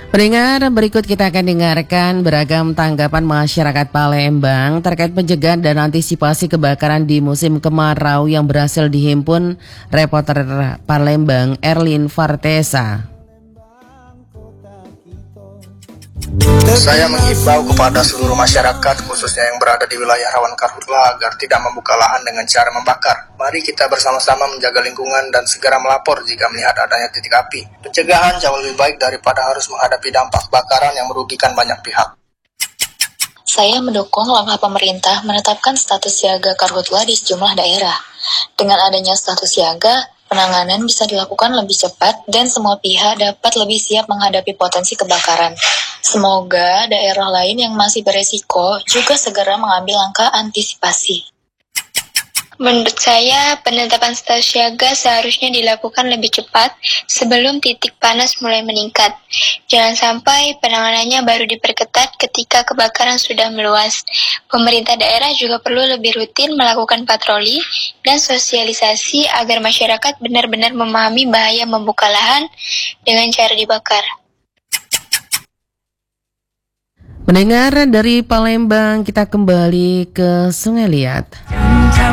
Pendengar, berikut kita akan dengarkan beragam tanggapan masyarakat Palembang terkait pencegahan dan antisipasi kebakaran di musim kemarau yang berhasil dihimpun reporter Palembang Erlin Vartesa. Saya mengimbau kepada seluruh masyarakat, khususnya yang berada di wilayah rawan karhutla, agar tidak membuka lahan dengan cara membakar. Mari kita bersama-sama menjaga lingkungan dan segera melapor jika melihat adanya titik api. Pencegahan jauh lebih baik daripada harus menghadapi dampak kebakaran yang merugikan banyak pihak. Saya mendukung langkah pemerintah menetapkan status siaga karhutla di sejumlah daerah. Dengan adanya status siaga, penanganan bisa dilakukan lebih cepat dan semua pihak dapat lebih siap menghadapi potensi kebakaran. Semoga daerah lain yang masih beresiko juga segera mengambil langkah antisipasi. Menurut saya, penetapan status siaga seharusnya dilakukan lebih cepat sebelum titik panas mulai meningkat. Jangan sampai penanganannya baru diperketat ketika kebakaran sudah meluas. Pemerintah daerah juga perlu lebih rutin melakukan patroli dan sosialisasi agar masyarakat benar-benar memahami bahaya membuka lahan dengan cara dibakar. Pendengar, dari Palembang kita kembali ke Sungai Liat.